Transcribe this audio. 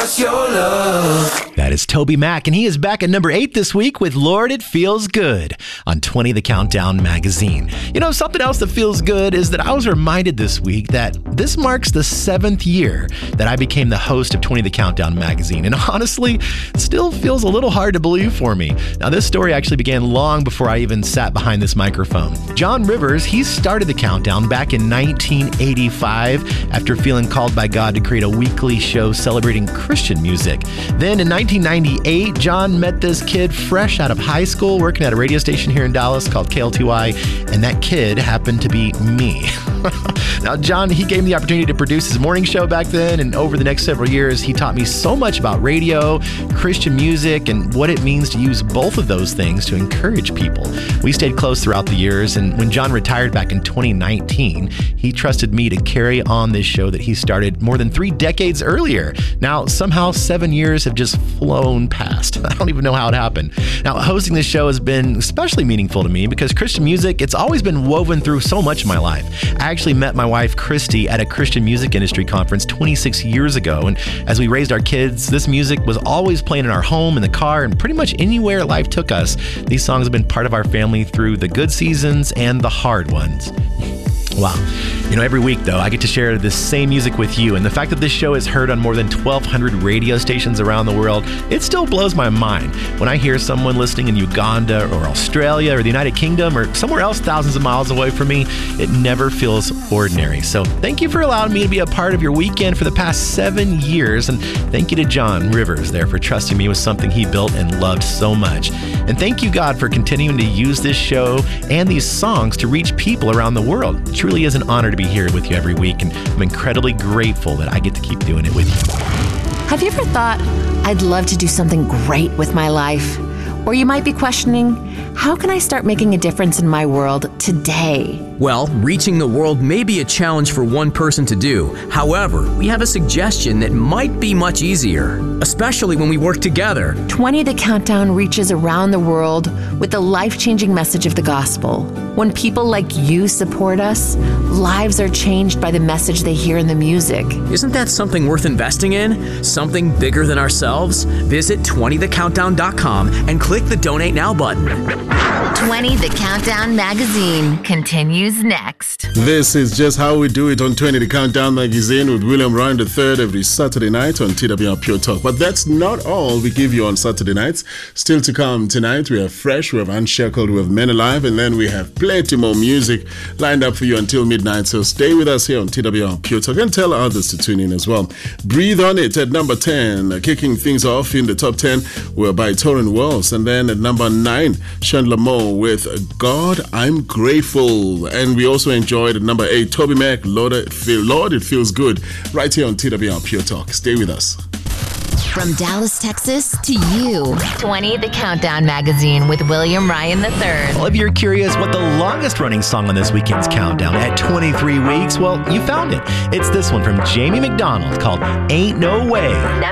just your love. That is Toby Mac, and he is back at number 8 this week with Lord, It Feels Good on 20 The Countdown magazine. You know, something else that feels good is that I was reminded this week that this marks the 7th year that I became the host of 20 The Countdown magazine, and honestly, it still feels a little hard to believe for me. Now, this story actually began long before I even sat behind this microphone. John Rivers, he started The Countdown back in 1985 after feeling called by God to create a weekly show celebrating Christian music. Then in 1998, John met this kid fresh out of high school working at a radio station here in Dallas called KLTY, and that kid happened to be me. Now, John, he gave me the opportunity to produce his morning show back then, and over the next several years, he taught me so much about radio, Christian music, and what it means to use both of those things to encourage people. We stayed close throughout the years, and when John retired back in 2019, he trusted me to carry on this show that he started more than 3 decades earlier. Now, somehow 7 years have just flown past. I don't even know how it happened. Now, hosting this show has been especially meaningful to me because Christian music, it's always been woven through so much of my life. I actually met my wife, Christy, at a Christian music industry conference 26 years ago, and as we raised our kids, this music was always playing in our home, in the car, and pretty much anywhere life took us. These songs have been part of our family through the good seasons and the hard ones. Wow. You know, every week, though, I get to share this same music with you, and the fact that this show is heard on more than 1,200 radio stations around the world, it still blows my mind. When I hear someone listening in Uganda or Australia or the United Kingdom or somewhere else thousands of miles away from me, it never feels ordinary. So thank you for allowing me to be a part of your weekend for the past 7 years, and thank you to John Rivers there for trusting me with something he built and loved so much. And thank you, God, for continuing to use this show and these songs to reach people around the world. It truly is an honor to be here with you every week, and I'm incredibly grateful that I get to keep doing it with you. Have you ever thought, I'd love to do something great with my life? Or you might be questioning, how can I start making a difference in my world today? Well, reaching the world may be a challenge for one person to do. However, we have a suggestion that might be much easier, especially when we work together. 20 The Countdown reaches around the world with the life-changing message of the gospel. When people like you support us, lives are changed by the message they hear in the music. Isn't that something worth investing in? Something bigger than ourselves? Visit 20thecountdown.com and click the Donate Now button. 20 The Countdown magazine continues next. This is just how we do it on 20 The Countdown magazine with William Ryan III every Saturday night on TWR Pure Talk. But that's not all we give you on Saturday nights. Still to come tonight, we have Fresh, we have Unshackled, we have Men Alive, and then we have plenty more music lined up for you until midnight. So stay with us here on TWR Pure Talk and tell others to tune in as well. Breathe On It at number 10, kicking things off in the top 10, we're by Torrin Wells. And then at number 9, Chandler Moore with God, I'm Grateful. And we also enjoyed at number 8, Toby Mac, Lord, It Feels Good, right here on TWR Pure Talk. Stay with us. From Dallas, Texas to you, 20 The Countdown magazine with William Ryan III. Well, if you're curious what the longest running song on this weekend's countdown at 23 weeks, well, you found it. It's this one from Jamie McDonald called Ain't No Way.